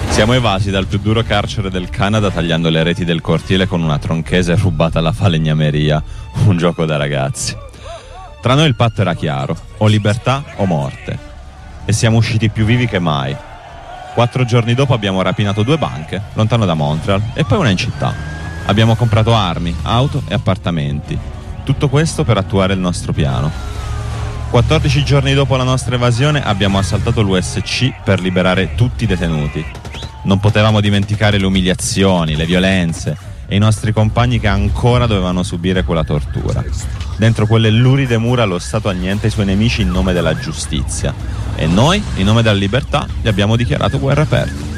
Siamo evasi dal più duro carcere del Canada tagliando le reti del cortile con una tronchese rubata alla falegnameria, un gioco da ragazzi. Tra noi il patto era chiaro, o libertà o morte, e siamo usciti più vivi che mai. 4 giorni dopo abbiamo rapinato 2 banche, lontano da Montreal, e poi una in città. Abbiamo comprato armi, auto e appartamenti. Tutto questo per attuare il nostro piano. 14 giorni dopo la nostra evasione abbiamo assaltato l'USC per liberare tutti i detenuti. Non potevamo dimenticare le umiliazioni, le violenze e i nostri compagni che ancora dovevano subire quella tortura. Dentro quelle luride mura lo Stato annienta i suoi nemici in nome della giustizia e noi, in nome della libertà, gli abbiamo dichiarato guerra aperta.